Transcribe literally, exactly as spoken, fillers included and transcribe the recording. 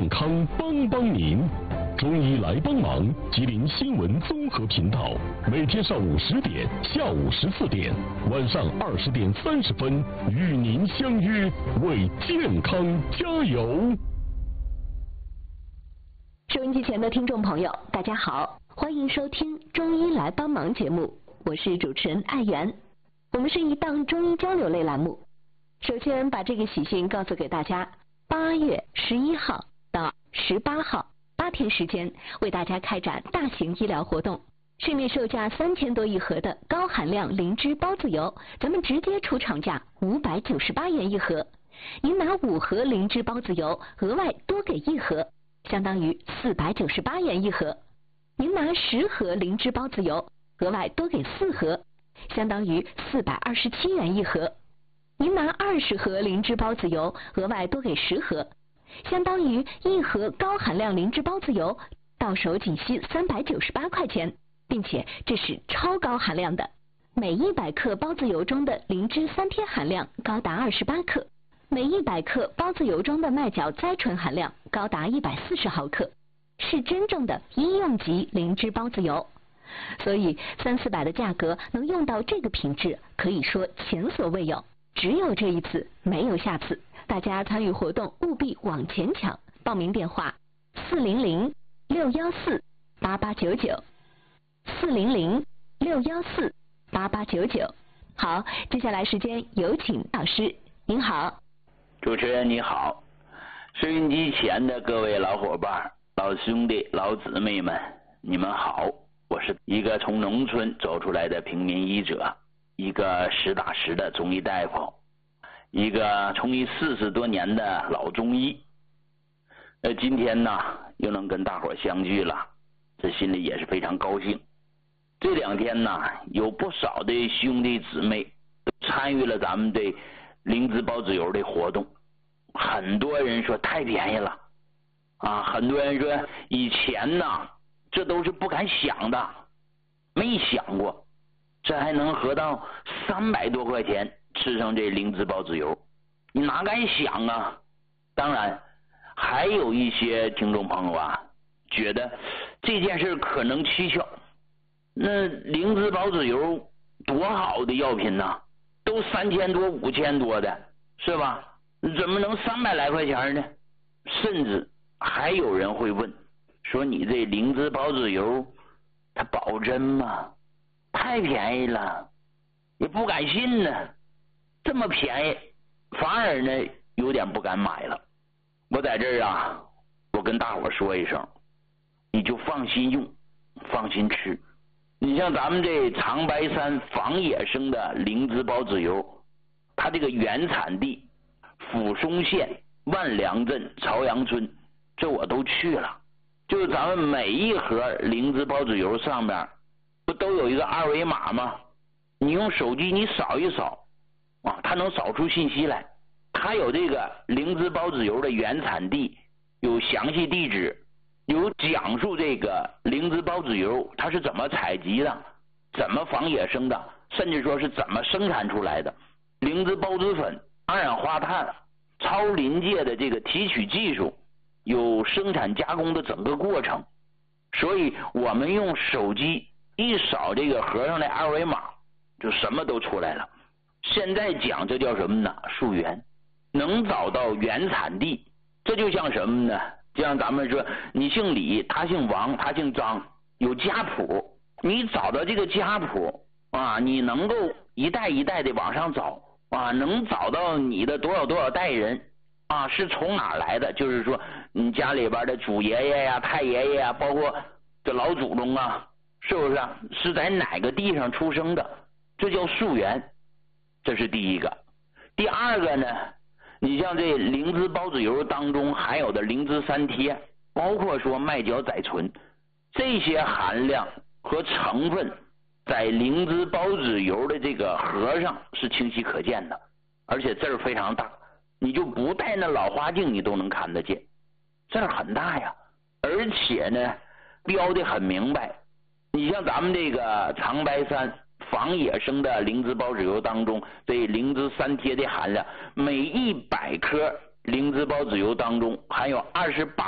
健康帮帮您。中医来帮忙，吉林新闻综合频道，每天上午十点、下午十四点、晚上二十点三十分，与您相约为健康加油。 收音机前的听众朋友，大家好，欢迎收听《中医来帮忙》节目，我是主持人艾媛。我们是一档中医交流类栏目。首先把这个喜讯告诉给大家，八月十一号到十八号八天时间，为大家开展大型医疗活动。市面售价三千多一盒的高含量灵芝孢子油，咱们直接出厂价五百九十八元一盒。您拿五盒灵芝孢子油，额外多给一盒，相当于四百九十八元一盒。您拿十盒灵芝孢子油，额外多给四盒，相当于四百二十七元一盒。您拿二十盒灵芝孢子油，额外多给十盒，相当于一盒高含量灵芝孢子油到手仅需三百九十八块钱，并且这是超高含量的。每一百克孢子油中的灵芝三萜含量高达二十八克，每一百克孢子油中的麦角甾醇含量高达一百四十毫克，是真正的医用级灵芝孢子油。所以三四百的价格能用到这个品质，可以说前所未有，只有这一次，没有下次。大家参与活动务必往前抢，报名电话四零零六幺四八八九九，四零零六幺四八八九九。好，接下来时间有请老师。您好。 主持人你好，收音机前的各位老伙伴、老兄弟、老姊妹们，你们好。我是一个从农村走出来的平民医者，一个实打实的中医大夫，一个从医四十多年的老中医。呃，今天呢又能跟大伙相聚了，这心里也是非常高兴。这两天呢，有不少的兄弟姊妹都参与了咱们的灵芝孢子油的活动，很多人说太便宜了啊，很多人说以前呢这都是不敢想的，没想过这还能合到三百多块钱吃上这灵芝孢子油，你哪敢想啊。当然还有一些听众朋友啊，觉得这件事可能蹊跷，那灵芝孢子油多好的药品呢，都三千多五千多的是吧，怎么能三百来块钱呢？甚至还有人会问说，你这灵芝孢子油它保真吗？太便宜了，也不敢信呢，这么便宜反而呢有点不敢买了。我在这儿啊，我跟大伙说一声，你就放心用，放心吃。你像咱们这长白山仿野生的灵芝孢子油，它这个原产地抚松县万良镇朝阳村，这我都去了。就是咱们每一盒灵芝孢子油上面不都有一个二维码吗？你用手机你扫一扫啊，它能扫出信息来，它有这个灵芝孢子油的原产地，有详细地址，有讲述这个灵芝孢子油它是怎么采集的，怎么仿野生的，甚至说是怎么生产出来的。灵芝孢子粉、二氧化碳、超临界的这个提取技术，有生产加工的整个过程。所以我们用手机一扫这个盒上的二维码，就什么都出来了。现在讲这叫什么呢？溯源，能找到原产地。这就像什么呢？就像咱们说，你姓李，他姓王，他姓张，有家谱，你找到这个家谱啊，你能够一代一代的往上找啊，能找到你的多少多少代人啊，是从哪来的？就是说你家里边的祖爷爷呀、太爷爷呀，包括这老祖宗啊，是不是啊？是在哪个地上出生的？这叫溯源，这是第一个。第二个呢，你像这灵芝孢子油当中含有的灵芝三萜，包括说麦角甾醇，这些含量和成分在灵芝孢子油的这个盒上是清晰可见的，而且字儿非常大，你就不戴那老花镜你都能看得见，字儿很大呀。而且呢标的很明白，你像咱们这个长白山仿野生的灵芝孢子油当中，这灵芝三萜的含量，每一百克灵芝孢子油当中含有二十八